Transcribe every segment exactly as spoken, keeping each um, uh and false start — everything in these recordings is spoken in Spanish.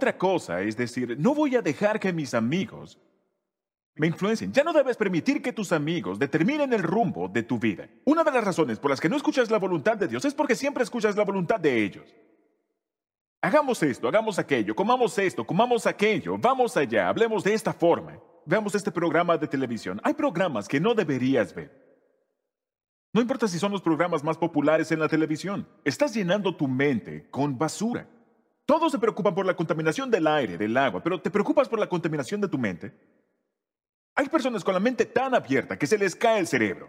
otra cosa es decir, no voy a dejar que mis amigos me influencien. Ya no debes permitir que tus amigos determinen el rumbo de tu vida. Una de las razones por las que no escuchas la voluntad de Dios es porque siempre escuchas la voluntad de ellos. Hagamos esto, hagamos aquello, comamos esto, comamos aquello, vamos allá, hablemos de esta forma. Veamos este programa de televisión. Hay programas que no deberías ver. No importa si son los programas más populares en la televisión. Estás llenando tu mente con basura. Todos se preocupan por la contaminación del aire, del agua, pero ¿te preocupas por la contaminación de tu mente? Hay personas con la mente tan abierta que se les cae el cerebro.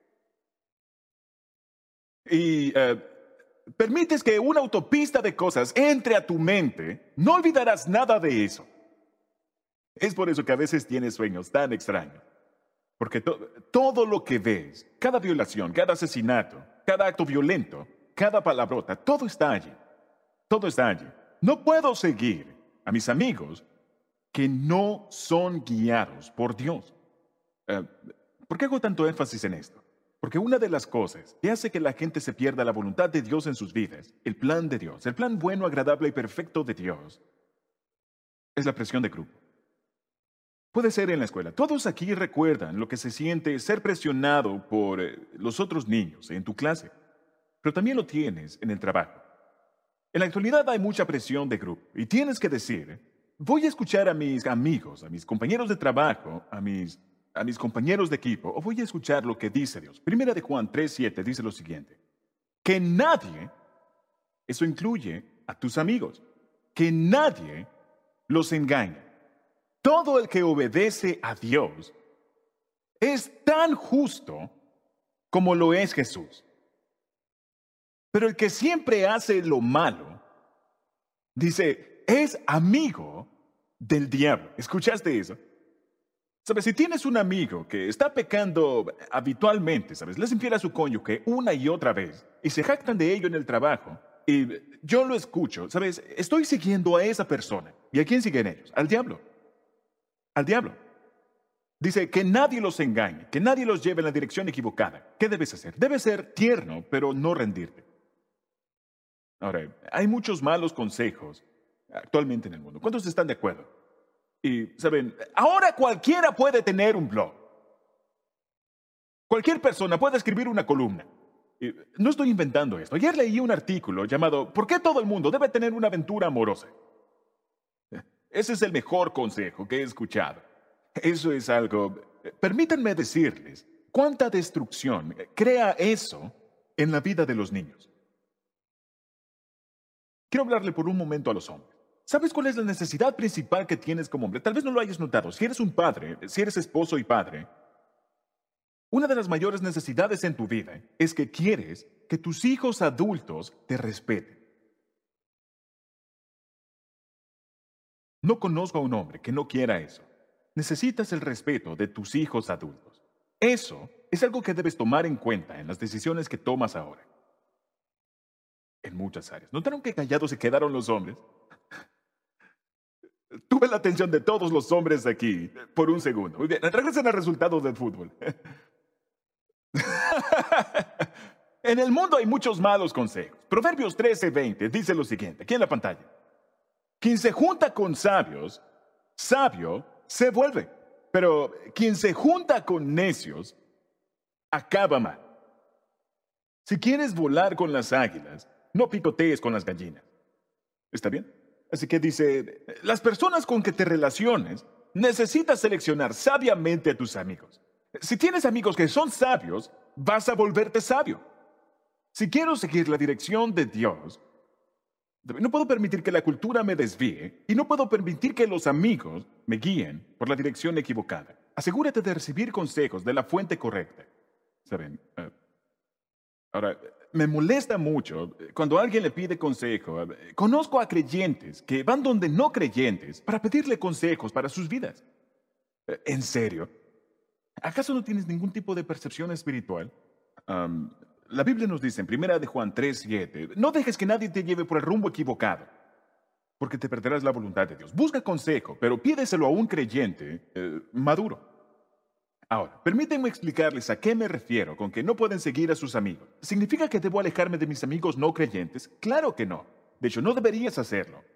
Y eh, permites que una autopista de cosas entre a tu mente, no olvidarás nada de eso. Es por eso que a veces tienes sueños tan extraños. Porque to todo lo que ves, cada violación, cada asesinato, cada acto violento, cada palabrota, todo está allí. Todo está allí. No puedo seguir a mis amigos que no son guiados por Dios. Uh, ¿Por qué hago tanto énfasis en esto? Porque una de las cosas que hace que la gente se pierda la voluntad de Dios en sus vidas, el plan de Dios, el plan bueno, agradable y perfecto de Dios, es la presión de grupo. Puede ser en la escuela. Todos aquí recuerdan lo que se siente ser presionado por eh, los otros niños en tu clase, pero también lo tienes en el trabajo. En la actualidad hay mucha presión de grupo y tienes que decir, voy a escuchar a mis amigos, a mis compañeros de trabajo, a mis, a mis compañeros de equipo, o voy a escuchar lo que dice Dios. Primera de Juan tres siete dice lo siguiente, que nadie, eso incluye a tus amigos, que nadie los engañe. Todo el que obedece a Dios es tan justo como lo es Jesús. Pero el que siempre hace lo malo, dice, es amigo del diablo. ¿Escuchaste eso? ¿Sabes? Si tienes un amigo que está pecando habitualmente, ¿sabes? Les infiel a su cónyuge una y otra vez y se jactan de ello en el trabajo y yo lo escucho, ¿sabes? Estoy siguiendo a esa persona. ¿Y a quién siguen ellos? Al diablo. Al diablo. Dice que nadie los engañe, que nadie los lleve en la dirección equivocada. ¿Qué debes hacer? Debes ser tierno, pero no rendirte. Ahora, hay muchos malos consejos actualmente en el mundo. ¿Cuántos están de acuerdo? Y, ¿saben? Ahora cualquiera puede tener un blog. Cualquier persona puede escribir una columna. Y no estoy inventando esto. Ayer leí un artículo llamado ¿Por qué todo el mundo debe tener una aventura amorosa? Ese es el mejor consejo que he escuchado. Eso es algo... Permítanme decirles cuánta destrucción crea eso en la vida de los niños. Quiero hablarle por un momento a los hombres. ¿Sabes cuál es la necesidad principal que tienes como hombre? Tal vez no lo hayas notado. Si eres un padre, si eres esposo y padre, una de las mayores necesidades en tu vida es que quieres que tus hijos adultos te respeten. No conozco a un hombre que no quiera eso. Necesitas el respeto de tus hijos adultos. Eso es algo que debes tomar en cuenta en las decisiones que tomas ahora. En muchas áreas. ¿Notaron qué callados se quedaron los hombres? Tuve la atención de todos los hombres de aquí por un segundo. Muy bien, regresen al resultado del fútbol. En el mundo hay muchos malos consejos. Proverbios trece veinte dice lo siguiente, aquí en la pantalla. Quien se junta con sabios, sabio se vuelve. Pero quien se junta con necios, acaba mal. Si quieres volar con las águilas, no picotees con las gallinas. ¿Está bien? Así que dice, las personas con que te relaciones, necesitas seleccionar sabiamente a tus amigos. Si tienes amigos que son sabios, vas a volverte sabio. Si quiero seguir la dirección de Dios, no puedo permitir que la cultura me desvíe y no puedo permitir que los amigos me guíen por la dirección equivocada. Asegúrate de recibir consejos de la fuente correcta. ¿Saben? Uh, ahora, me molesta mucho cuando alguien le pide consejo. Uh, conozco a creyentes que van donde no creyentes para pedirle consejos para sus vidas. Uh, ¿En serio? ¿Acaso no tienes ningún tipo de percepción espiritual? Um, La Biblia nos dice en Primera de Juan tres siete, no dejes que nadie te lleve por el rumbo equivocado, porque te perderás la voluntad de Dios. Busca consejo, pero pídeselo a un creyente eh, maduro. Ahora, permítanme explicarles a qué me refiero con que no pueden seguir a sus amigos. ¿Significa que debo alejarme de mis amigos no creyentes? Claro que no. De hecho, no deberías hacerlo.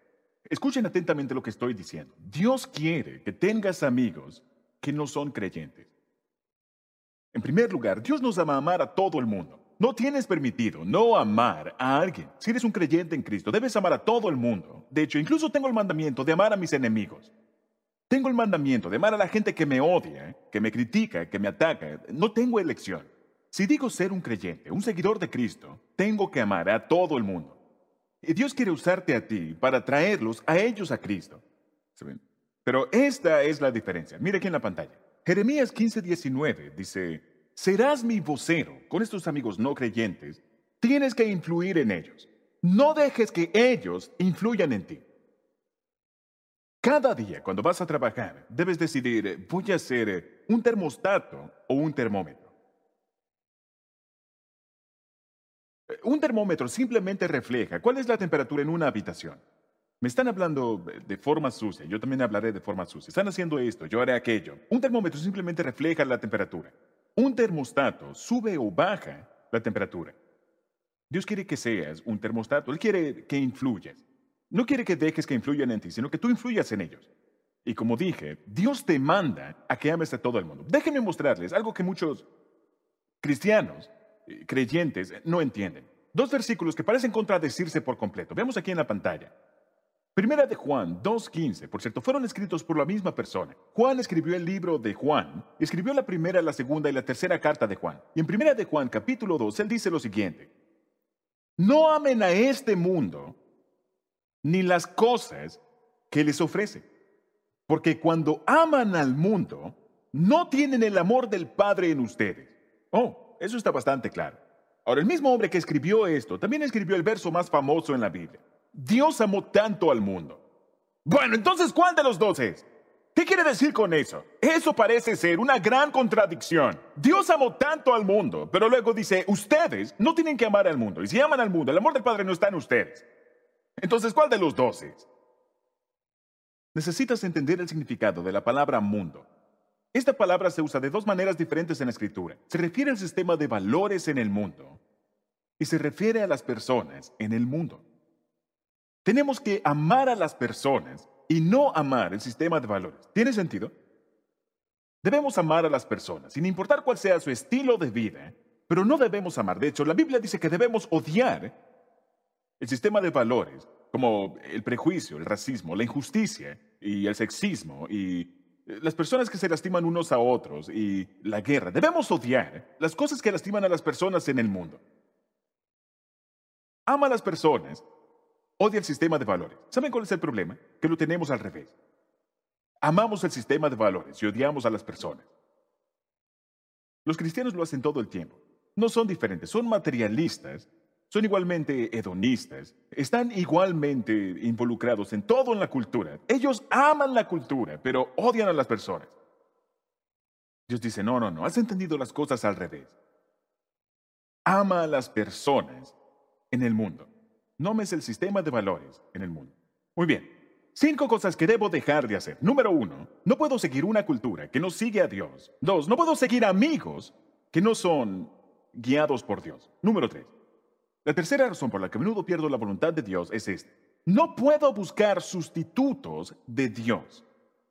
Escuchen atentamente lo que estoy diciendo. Dios quiere que tengas amigos que no son creyentes. En primer lugar, Dios nos ama a amar a todo el mundo. No tienes permitido no amar a alguien. Si eres un creyente en Cristo, debes amar a todo el mundo. De hecho, incluso tengo el mandamiento de amar a mis enemigos. Tengo el mandamiento de amar a la gente que me odia, que me critica, que me ataca. No tengo elección. Si digo ser un creyente, un seguidor de Cristo, tengo que amar a todo el mundo. Y Dios quiere usarte a ti para traerlos a ellos a Cristo. ¿Saben? Pero esta es la diferencia. Mire aquí en la pantalla. Jeremías quince diecinueve dice, serás mi vocero con estos amigos no creyentes. Tienes que influir en ellos. No dejes que ellos influyan en ti. Cada día, cuando vas a trabajar, debes decidir, voy a ser un termostato o un termómetro. Un termómetro simplemente refleja cuál es la temperatura en una habitación. Me están hablando de forma sucia, yo también hablaré de forma sucia. Están haciendo esto, yo haré aquello. Un termómetro simplemente refleja la temperatura. Un termostato sube o baja la temperatura. Dios quiere que seas un termostato, Él quiere que influyas. No quiere que dejes que influyan en ti, sino que tú influyas en ellos. Y como dije, Dios te manda a que ames a todo el mundo. Déjenme mostrarles algo que muchos cristianos, eh, creyentes, eh, no entienden. Dos versículos que parecen contradecirse por completo. Veamos aquí en la pantalla. Primera de Juan dos quince, por cierto, fueron escritos por la misma persona. Juan escribió el libro de Juan, escribió la primera, la segunda y la tercera carta de Juan. Y en Primera de Juan, capítulo dos, él dice lo siguiente. No amen a este mundo ni las cosas que les ofrece. Porque cuando aman al mundo, no tienen el amor del Padre en ustedes. Oh, eso está bastante claro. Ahora, el mismo hombre que escribió esto, también escribió el verso más famoso en la Biblia. Dios amó tanto al mundo. Bueno, entonces, ¿cuál de los dos es? ¿Qué quiere decir con eso? Eso parece ser una gran contradicción. Dios amó tanto al mundo, pero luego dice, ustedes no tienen que amar al mundo. Y si aman al mundo, el amor del Padre no está en ustedes. Entonces, ¿cuál de los dos es? Necesitas entender el significado de la palabra mundo. Esta palabra se usa de dos maneras diferentes en la Escritura. Se refiere al sistema de valores en el mundo y se refiere a las personas en el mundo. Tenemos que amar a las personas y no amar el sistema de valores. ¿Tiene sentido? Debemos amar a las personas, sin importar cuál sea su estilo de vida, pero no debemos amar. De hecho, la Biblia dice que debemos odiar el sistema de valores, como el prejuicio, el racismo, la injusticia y el sexismo y las personas que se lastiman unos a otros y la guerra. Debemos odiar las cosas que lastiman a las personas en el mundo. Ama a las personas, odia el sistema de valores. ¿Saben cuál es el problema? Que lo tenemos al revés. Amamos el sistema de valores y odiamos a las personas. Los cristianos lo hacen todo el tiempo. No son diferentes, son materialistas, son igualmente hedonistas, están igualmente involucrados en todo en la cultura. Ellos aman la cultura, pero odian a las personas. Dios dice, no, no, no, has entendido las cosas al revés. Ama a las personas en el mundo. No ames el sistema de valores en el mundo. Muy bien. Cinco cosas que debo dejar de hacer. Número uno, no puedo seguir una cultura que no sigue a Dios. Dos, no puedo seguir amigos que no son guiados por Dios. Número tres, la tercera razón por la que a menudo pierdo la voluntad de Dios es esta. No puedo buscar sustitutos de Dios.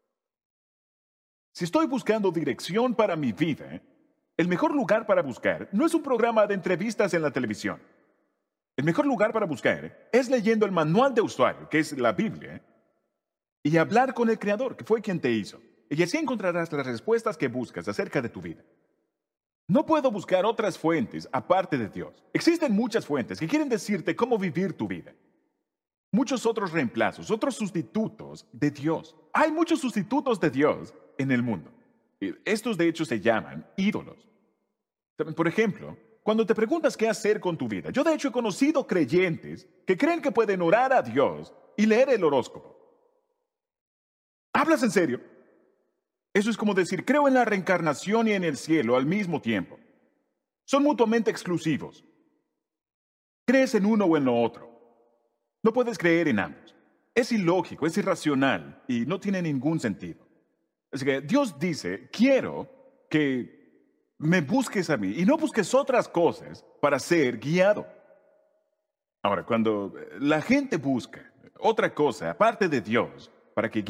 Si estoy buscando dirección para mi vida, el mejor lugar para buscar no es un programa de entrevistas en la televisión. El mejor lugar para buscar es leyendo el manual de usuario, que es la Biblia, y hablar con el Creador, que fue quien te hizo. Y así encontrarás las respuestas que buscas acerca de tu vida. No puedo buscar otras fuentes aparte de Dios. Existen muchas fuentes que quieren decirte cómo vivir tu vida. Muchos otros reemplazos, otros sustitutos de Dios. Hay muchos sustitutos de Dios en el mundo. Estos de hecho se llaman ídolos. Por ejemplo, cuando te preguntas qué hacer con tu vida, yo de hecho he conocido creyentes que creen que pueden orar a Dios y leer el horóscopo. ¿Hablas en serio? Eso es como decir, creo en la reencarnación y en el cielo al mismo tiempo. Son mutuamente exclusivos. Crees en uno o en lo otro. No puedes creer en ambos. Es ilógico, es irracional y no tiene ningún sentido. Así que Dios dice, quiero que me busques a mí y no busques otras cosas para ser guiado. Ahora, cuando la gente busca otra cosa aparte de Dios para que